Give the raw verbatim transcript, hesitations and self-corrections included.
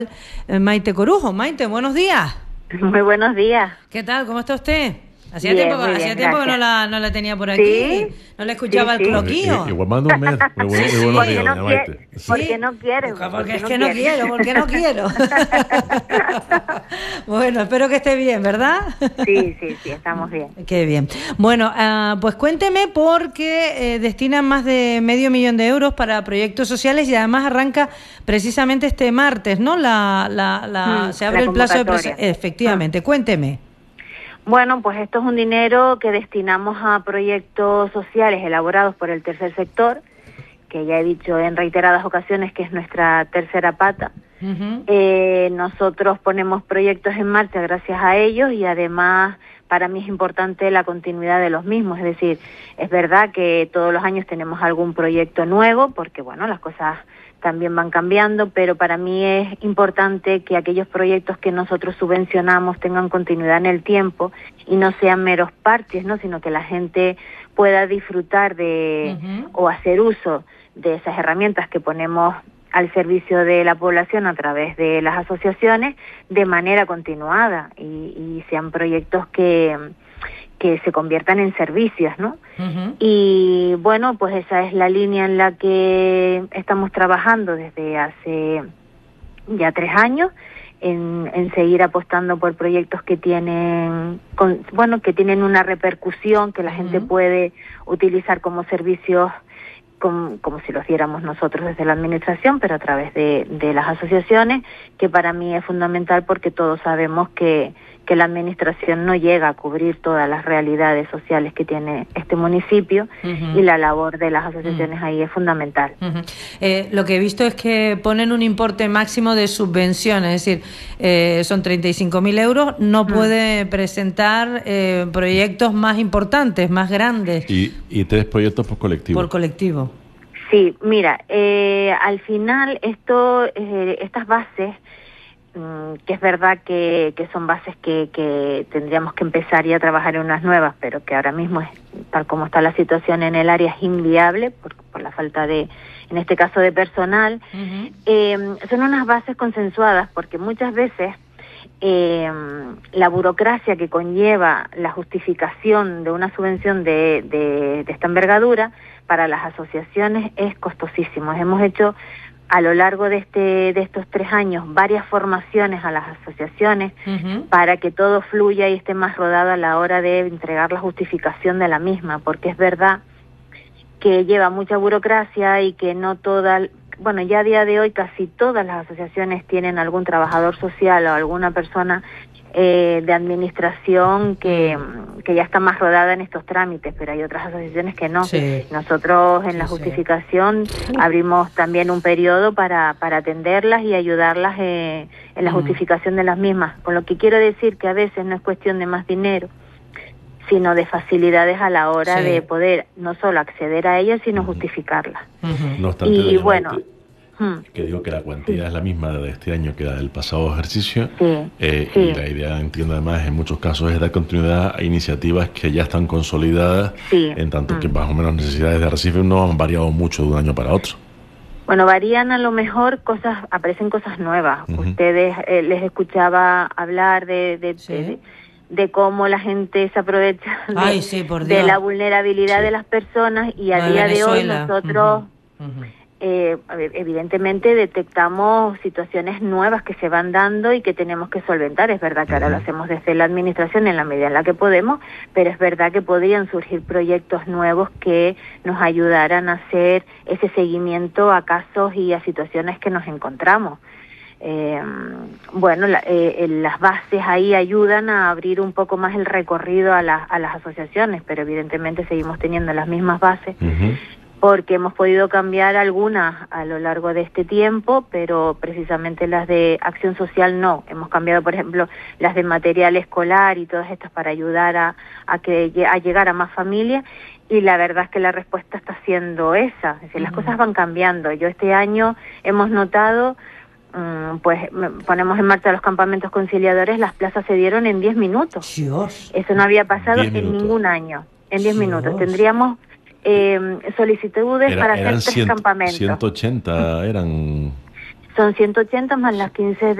Maite Corujo. Maite, buenos días. Muy buenos días. ¿Qué tal? ¿Cómo está usted? Hacía bien, tiempo, bien, hacía tiempo que no la, no la tenía por aquí. ¿Sí? No le escuchaba sí, el sí. cloquillo. Igual mando un mes. Muy buen, muy buenos días, no doña quiere, Maite. porque no quieres. Porque, porque es no que no quieres. quiero, porque no quiero. Bueno, espero que esté bien, ¿verdad? Sí, sí, sí, estamos bien. Qué bien. Bueno, uh, pues cuénteme porque eh, destinan más de medio millón de euros para proyectos sociales y además arranca precisamente este martes, ¿no? La, la, la, mm, se abre la el plazo de convocatoria. presa- Efectivamente, mm. cuénteme. Bueno, pues esto es un dinero que destinamos a proyectos sociales elaborados por el tercer sector, que ya he dicho en reiteradas ocasiones que es nuestra tercera pata. Uh-huh. Eh, nosotros ponemos proyectos en marcha gracias a ellos y además para mí es importante la continuidad de los mismos. Es decir, es verdad que todos los años tenemos algún proyecto nuevo porque, bueno, las cosas también van cambiando, pero para mí es importante que aquellos proyectos que nosotros subvencionamos tengan continuidad en el tiempo y no sean meros parches, ¿no? Sino que la gente pueda disfrutar de uh-huh. o hacer uso de esas herramientas que ponemos al servicio de la población a través de las asociaciones de manera continuada y, y sean proyectos que que se conviertan en servicios, ¿no? Uh-huh. Y bueno, pues esa es la línea en la que estamos trabajando desde hace ya tres años, en, en seguir apostando por proyectos que tienen, con, bueno, que tienen una repercusión, que la uh-huh. gente puede utilizar como servicios como, como si lo hiciéramos nosotros desde la administración, pero a través de, de las asociaciones, que para mí es fundamental porque todos sabemos que, que la administración no llega a cubrir todas las realidades sociales que tiene este municipio uh-huh. y la labor de las asociaciones uh-huh. ahí es fundamental. Uh-huh. Eh, lo que he visto es que ponen un importe máximo de subvención, es decir, eh, son treinta y cinco mil euros, no uh-huh. puede presentar eh, proyectos más importantes, más grandes. Y, y tres proyectos por colectivo. Por colectivo. Sí, mira, eh, al final esto, eh, estas bases, mmm, que es verdad que, que son bases que, que tendríamos que empezar ya a trabajar en unas nuevas, pero que ahora mismo, es, tal como está la situación en el área, es inviable por, por la falta de, en este caso, de personal. Uh-huh. Eh, son unas bases consensuadas porque muchas veces eh, la burocracia que conlleva la justificación de una subvención de, de, de esta envergadura para las asociaciones es costosísimo. Hemos hecho a lo largo de este de estos tres años varias formaciones a las asociaciones uh-huh. para que todo fluya y esté más rodado a la hora de entregar la justificación de la misma, porque es verdad que lleva mucha burocracia y que no toda, bueno, ya a día de hoy casi todas las asociaciones tienen algún trabajador social o alguna persona Eh, de administración que, que ya está más rodada en estos trámites, pero hay otras asociaciones que no. Sí. Nosotros en sí, la justificación sí. abrimos también un periodo para, para atenderlas y ayudarlas eh, en la mm. justificación de las mismas, con lo que quiero decir que a veces no es cuestión de más dinero, sino de facilidades a la hora sí. de poder no solo acceder a ellas, sino uh-huh. justificarlas. Uh-huh. No obstante, y bueno... que digo que la cuantía sí. es la misma de este año que la del pasado ejercicio sí, eh, sí. y la idea, entiendo además, en muchos casos es dar continuidad a iniciativas que ya están consolidadas, sí. en tanto mm. que más o menos necesidades de Arrecife no han variado mucho de un año para otro. Bueno, varían a lo mejor cosas, aparecen cosas nuevas. Uh-huh. Ustedes eh, les escuchaba hablar de, de, sí. de, de, de cómo la gente se aprovecha de, Ay, sí, por Dios. de la vulnerabilidad sí. de las personas y a no, día de, de hoy nosotros... Uh-huh. Uh-huh. Eh, evidentemente detectamos situaciones nuevas que se van dando y que tenemos que solventar. Es verdad que ahora lo hacemos desde la administración en la medida en la que podemos, pero es verdad que podrían surgir proyectos nuevos que nos ayudaran a hacer ese seguimiento a casos y a situaciones que nos encontramos. Eh, bueno, la, eh, las bases ahí ayudan a abrir un poco más el recorrido a, la, a las asociaciones, pero evidentemente seguimos teniendo las mismas bases. Uh-huh. Porque hemos podido cambiar algunas a lo largo de este tiempo, pero precisamente las de acción social no. Hemos cambiado, por ejemplo, las de material escolar y todas estas para ayudar a, a, que, a llegar a más familias, y la verdad es que la respuesta está siendo esa. Es decir, uh-huh. las cosas van cambiando. Yo este año hemos notado, um, pues ponemos en marcha los campamentos conciliadores, las plazas se dieron en diez minutos. Dios. Eso no había pasado en ningún año. En diez minutos. Tendríamos... Eh, solicitudes Era, para hacer tres cien, campamentos. ciento ochenta eran... Son ciento ochenta más las quince